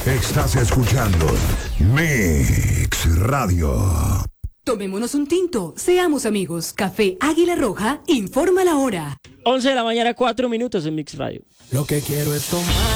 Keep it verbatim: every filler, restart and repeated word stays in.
Estás escuchando Mix Radio. Tomémonos un tinto, seamos amigos. Café Águila Roja, informa la hora. once de la mañana, cuatro minutos en Mix Radio. Lo que quiero es tomar.